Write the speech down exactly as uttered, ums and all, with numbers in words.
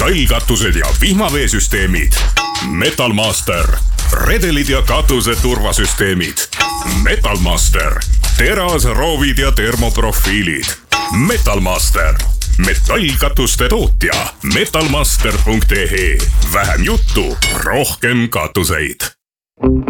metallkatused ja vihmaveesüsteemid. Metalmaster, redelid ja katuse turvasüsteemid. Metalmaster, terasroovid ja termoprofiilid. Metalmaster, metallkatuste tootja. metalmaster punkt ee. Vähem juttu, rohkem katuseid.